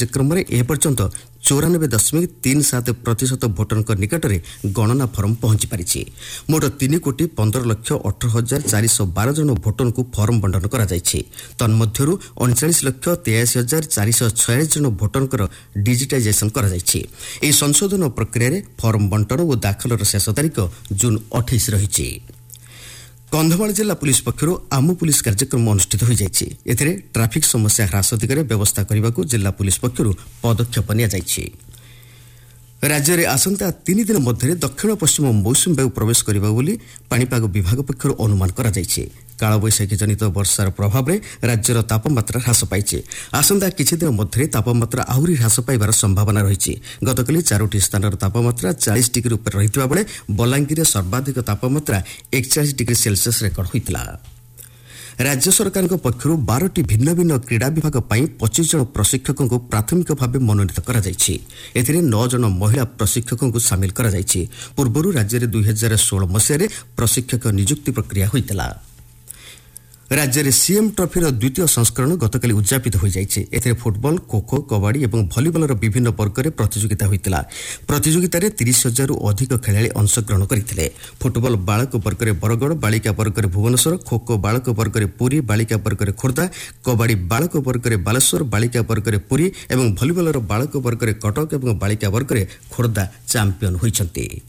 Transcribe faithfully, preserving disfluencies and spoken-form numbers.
କାର୍ଯ୍ୟକ୍ରମରେ ଏପର୍ଯ୍ୟନ୍ତ ଚଉରାନବେ ଦଶମିକ ତିନି ସାତ ପ୍ରତିଶତ ଭୋଟରଙ୍କ ନିକଟରେ ଗଣନା ଫର୍ମ ପହଞ୍ଚି ପାରିଛି। ମୋଟ ତିନି କୋଟି ପନ୍ଦର ଲକ୍ଷ ଅଠର ହଜାର ଚାରିଶହ ବାର ଜଣ ଭୋଟରଙ୍କୁ ଫର୍ମ ବଣ୍ଟନ କରାଯାଇଛି। ତନ୍ମଧ୍ୟରୁ ଅଣଚାଳିଶ ଲକ୍ଷ ତେୟାଅଶୀ ହଜାର ଚାରିଶହ ଛୟାଳିଶ ଜଣ ଭୋଟରଙ୍କର ଡିଜିଟାଇଜେସନ କରାଯାଇଛି। ଏହି ସଂଶୋଧନ ପ୍ରକ୍ରିୟାରେ ଫର୍ମ ବଣ୍ଟନ ଓ ଦାଖଲର ଶେଷ ତାରିଖ ଜୁନ୍ ଅଠେଇଶ ରହିଛି। କନ୍ଧମାଳ ଜିଲ୍ଲା ପୁଲିସ ପକ୍ଷରୁ ଆମ ପୁଲିସ କାର୍ଯ୍ୟକ୍ରମ ଅନୁଷ୍ଠିତ ହୋଇଯାଇଛି। ଏଥିରେ ଟ୍ରାଫିକ୍ ସମସ୍ୟା ହ୍ରାସ ଦିଗରେ ବ୍ୟବସ୍ଥା କରିବାକୁ ଜିଲ୍ଲା ପୁଲିସ ପକ୍ଷରୁ ପଦକ୍ଷେପ ନିଆଯାଇଛି। ରାଜ୍ୟରେ ଆସନ୍ତା ତିନି ଦିନ ମଧ୍ୟରେ ଦକ୍ଷିଣ ପଶ୍ଚିମ ମୌସୁମୀ ବାୟୁ ପ୍ରବେଶ କରିବ ବୋଲି ପାଣିପାଗ ବିଭାଗ ପକ୍ଷରୁ ଅନୁମାନ କରାଯାଇଛି। କାଳବୈଶାଖୀ ଜନିତ ବର୍ଷାର ପ୍ରଭାବରେ ରାଜ୍ୟର ତାପମାତ୍ରା ହ୍ରାସ ପାଇଛି। ଆସନ୍ତା କିଛି ଦିନ ମଧ୍ୟରେ ତାପମାତ୍ରା ଆହୁରି ହ୍ରାସ ପାଇବାର ସମ୍ଭାବନା ରହିଛି। ଗତକାଲି ଚାରୋଟି ସ୍ଥାନର ତାପମାତ୍ରା ଚାଳିଶ ଡିଗ୍ରୀ ଉପରେ ରହିଥିବା ବେଳେ ବଲାଙ୍ଗୀରରେ ସର୍ବାଧିକ ତାପମାତ୍ରା ଏକଚାଳିଶ ଡିଗ୍ରୀ ସେଲସିୟସ୍ ରେକର୍ଡ ହୋଇଥିଲା। ରାଜ୍ୟ ସରକାରଙ୍କ ପକ୍ଷରୁ ବାରଟି ଭିନ୍ନ ଭିନ୍ନ କ୍ରୀଡ଼ା ବିଭାଗ ପାଇଁ ପଚିଶ ଜଣ ପ୍ରଶିକ୍ଷକଙ୍କୁ ପ୍ରାଥମିକ ଭାବେ ମନୋନୀତ କରାଯାଇଛି। ଏଥିରେ ନଅ ଜଣ ମହିଳା ପ୍ରଶିକ୍ଷକଙ୍କୁ ସାମିଲ କରାଯାଇଛି। ପୂର୍ବରୁ ରାଜ୍ୟରେ ଦୁଇ ହଜାର ଷୋହଳ ମସିହାରେ ପ୍ରଶିକ୍ଷକ ନିଯୁକ୍ତି ପ୍ରକ୍ରିୟା ହୋଇଥିଲା। ରାଜ୍ୟରେ ସିଏମ୍ ଟ୍ରଫିର ଦ୍ୱିତୀୟ ସଂସ୍କରଣ ଗତକାଲି ଉଦ୍ଯାପିତ ହୋଇଯାଇଛି। ଏଥିରେ ଫୁଟବଲ, ଖୋଖୋ, କବାଡ଼ି ଏବଂ ଭଲିବଲର ବିଭିନ୍ନ ବର୍ଗରେ ପ୍ରତିଯୋଗିତା ହୋଇଥିଲା। ପ୍ରତିଯୋଗିତାରେ ତିରିଶ ହଜାରରୁ ଅଧିକ ଖେଳାଳି ଅଂଶଗ୍ରହଣ କରିଥିଲେ। ଫୁଟବଲ ବାଳକ ବର୍ଗରେ ବରଗଡ଼, ବାଳିକା ବର୍ଗରେ ଭୁବନେଶ୍ୱର, ଖୋଖୋ ବାଳକ ବର୍ଗରେ ପୁରୀ, ବାଳିକା ବର୍ଗରେ ଖୋର୍ଦ୍ଧା, କବାଡ଼ି ବାଳକ ବର୍ଗରେ ବାଲେଶ୍ୱର, ବାଳିକା ବର୍ଗରେ ପୁରୀ ଏବଂ ଭଲିବଲର ବାଳକ ବର୍ଗରେ କଟକ ଏବଂ ବାଳିକା ବର୍ଗରେ ଖୋର୍ଦ୍ଧା ଚାମ୍ପିୟନ ହୋଇଛନ୍ତି।